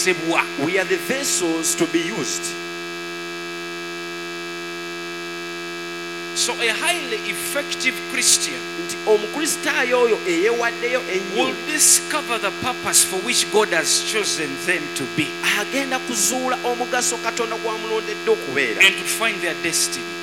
We are the vessels to be used. So a highly effective Christian will discover the purpose for which God has chosen them to be agenda kuzuula omugaso Katonda gw'amulondedde okubeera and to find their destiny.